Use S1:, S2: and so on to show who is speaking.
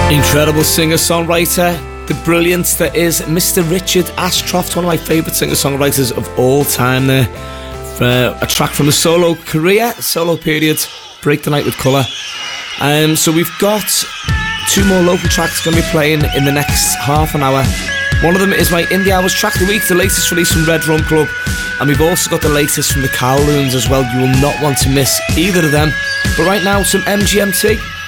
S1: Incredible singer-songwriter, the brilliance that is Mr. Richard Ashcroft, one of my favourite singer-songwriters of all time there. For a track from the solo career, solo period, Break the Night with Colour. So we've got two more local tracks going to be playing in the next half an hour. One of them is my Indie Hours track of the week, the latest release from Red Rum Club. And we've also got the latest from the Kowloons as well. You will not want to miss either of them. But right now, some MGMT.